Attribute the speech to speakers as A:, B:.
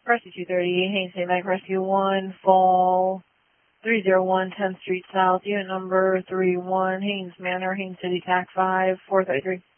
A: Rescue 238, Haines State Bank Rescue 1, Fall 301 10th Street South, unit number 31, Haines Manor, Haines City, TAC 5, 433.